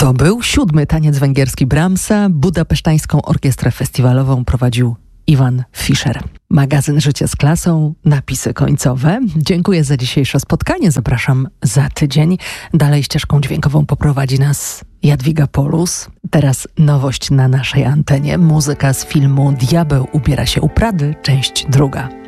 To był 7. taniec węgierski Brahmsa. Budapesztańską orkiestrę festiwalową prowadził Iwan Fischer. Magazyn Życie z klasą, napisy końcowe. Dziękuję za dzisiejsze spotkanie. Zapraszam za tydzień. Dalej ścieżką dźwiękową poprowadzi nas Jadwiga Polus. Teraz nowość na naszej antenie. Muzyka z filmu Diabeł ubiera się u Prady, część 2.